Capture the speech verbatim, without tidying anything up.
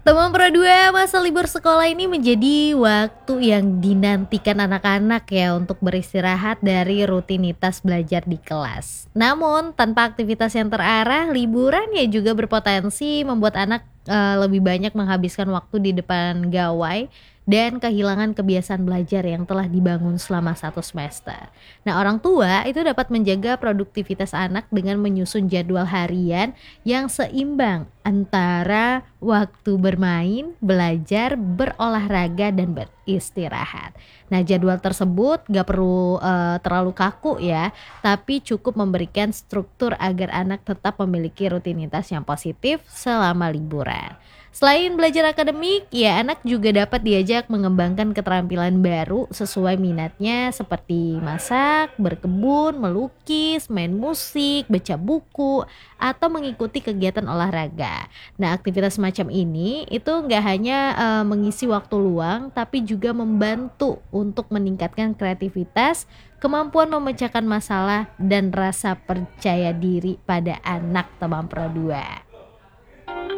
Teman Pro dua, masa libur sekolah ini menjadi waktu yang dinantikan anak-anak ya untuk beristirahat dari rutinitas belajar di kelas. Namun, tanpa aktivitas yang terarah, liburan ya juga berpotensi membuat anak eh, lebih banyak menghabiskan waktu di depan gawai dan kehilangan kebiasaan belajar yang telah dibangun selama satu semester. Nah, orang tua itu dapat menjaga produktivitas anak dengan menyusun jadwal harian yang seimbang antara waktu bermain, belajar, berolahraga, dan beristirahat. Nah, jadwal tersebut gak perlu eh, terlalu kaku ya, tapi cukup memberikan struktur agar anak tetap memiliki rutinitas yang positif selama liburan. Selain belajar akademik, ya anak juga dapat diajak mengembangkan keterampilan baru sesuai minatnya seperti masak, berkebun, melukis, main musik, baca buku, atau mengikuti kegiatan olahraga. Nah, aktivitas semacam ini itu nggak hanya eh, mengisi waktu luang, tapi juga membantu untuk meningkatkan kreativitas, kemampuan memecahkan masalah, dan rasa percaya diri pada anak teman Pro dua.